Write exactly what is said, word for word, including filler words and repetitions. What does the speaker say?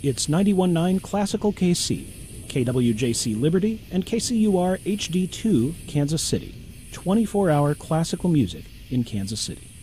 It's ninety-one point nine Classical K C, K W J C Liberty, and K C U R H D two Kansas City. twenty-four hour classical music in Kansas City.